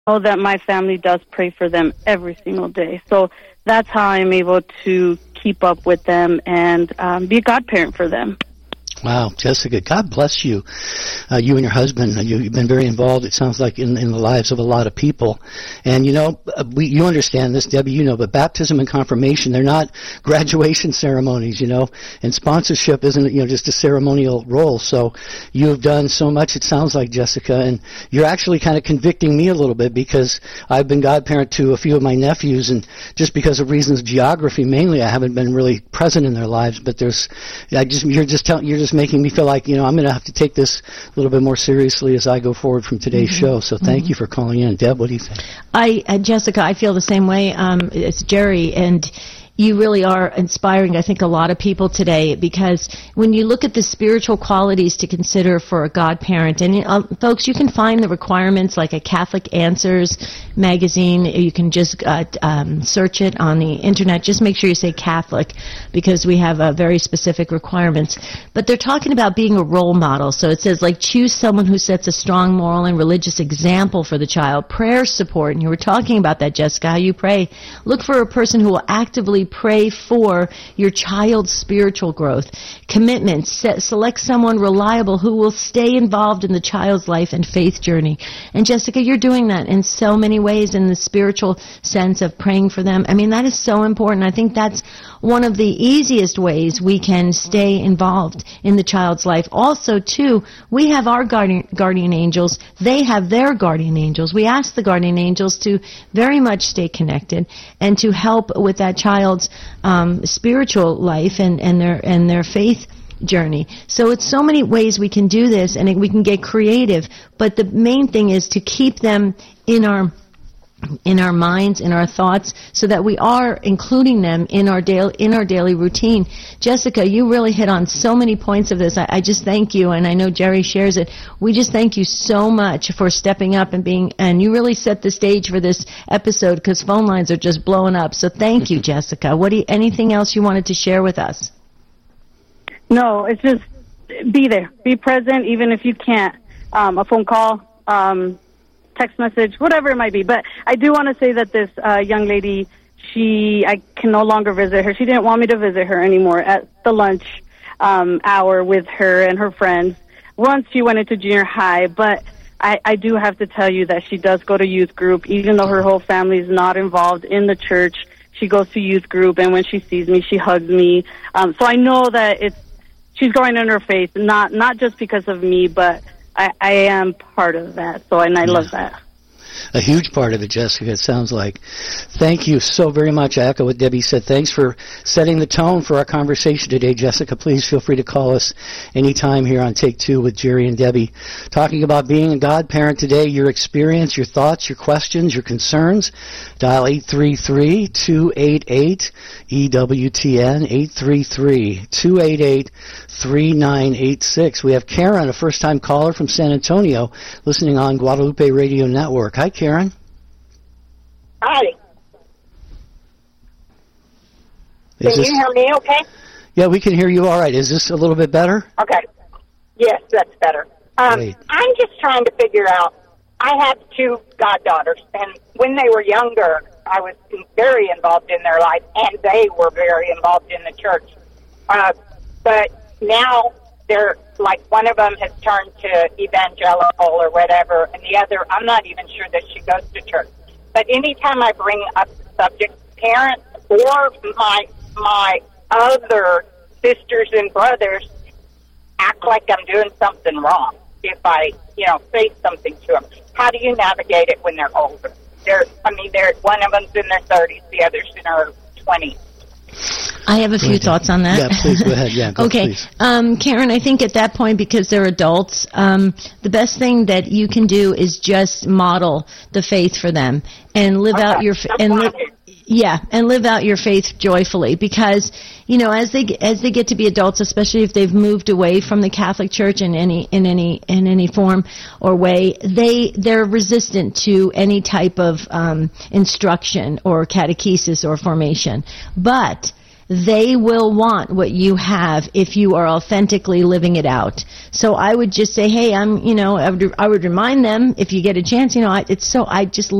know that my family does pray for them every single day. So that's how I'm able to keep up with them and be a godparent for them. Wow, Jessica, God bless you. You and your husband, you've been very involved, it sounds like, in the lives of a lot of people. And, you know, you understand this, Debbie, you know, but baptism and confirmation, they're not graduation ceremonies, you know, and sponsorship isn't, you know, just a ceremonial role. So you have done so much, it sounds like, Jessica, and you're actually kind of convicting me a little bit because I've been godparent to a few of my nephews, and just because of reasons of geography, mainly, I haven't been really present in their lives, but you're just making me feel like, you know, I'm going to have to take this a little bit more seriously as I go forward from today's show. So thank you for calling in. Deb, what do you think? Jessica, I feel the same way. It's Jerry, and you really are inspiring, I think, a lot of people today, because when you look at the spiritual qualities to consider for a godparent, and folks, you can find the requirements like a Catholic Answers magazine. You can just search it on the internet. Just make sure you say Catholic, because we have very specific requirements. But they're talking about being a role model. So it says, like, choose someone who sets a strong moral and religious example for the child. Prayer support, and you were talking about that, Jessica, how you pray. Look for a person who will actively pray for your child's spiritual growth. Commitment. Select someone reliable who will stay involved in the child's life and faith journey. And Jessica, you're doing that in so many ways in the spiritual sense of praying for them. I mean, that is so important. I think that's one of the easiest ways we can stay involved in the child's life. Also, too, we have our guardian angels. They have their guardian angels. We ask the guardian angels to very much stay connected and to help with that child's spiritual life and their faith journey. So it's so many ways we can do this, and we can get creative. But the main thing is to keep them in our minds, in our thoughts, so that we are including them in our daily routine. Jessica, you really hit on so many points of this. I just thank you, and I know Jerry shares it. We just thank you so much for stepping up and you really set the stage for this episode, because phone lines are just blowing up. So thank you, Jessica. Anything else you wanted to share with us? No, it's just be there, be present, even if you can't. A phone call, text message, whatever it might be. But I do want to say that this young lady, I can no longer visit her. She didn't want me to visit her anymore at the lunch hour with her and her friends. Once she went into junior high, but I do have to tell you that she does go to youth group, even though her whole family is not involved in the church. She goes to youth group, and when she sees me, she hugs me. So I know that she's growing in her faith, not just because of me, but I am part of that, and I love that. A huge part of it, Jessica, it sounds like. Thank you so very much. I echo what Debbie said. Thanks for setting the tone for our conversation today, Jessica. Please feel free to call us anytime here on Take Two with Jerry and Debbie. Talking about being a godparent today, your experience, your thoughts, your questions, your concerns. Dial 833-288-EWTN, 833-288-3986. We have Karen, a first-time caller from San Antonio, listening on Guadalupe Radio Network. Hi, Karen. Hi. Can you hear me okay? Yeah, we can hear you all right. Is this a little bit better? Okay. Yes, that's better. I'm just trying to figure out, I have two goddaughters, and when they were younger, I was very involved in their life, and they were very involved in the church. But now they're like, one of them has turned to evangelical or whatever, and the other, I'm not even sure that she goes to church. But anytime I bring up the subject, parents or my other sisters and brothers act like I'm doing something wrong if I, say something to them. How do you navigate it when they're older? One of them's in their 30s, the other's in her 20s. I have a few thoughts on that. Yeah, please, go ahead. Yeah, okay. Karen, I think at that point, because they're adults, the best thing that you can do is just model the faith for them and live out your live out your faith joyfully, because as they get to be adults, especially if they've moved away from the Catholic Church in any form or way, they're resistant to any type of instruction or catechesis or formation. But they will want what you have if you are authentically living it out. So I would just say, hey, I would remind them if you get a chance, I just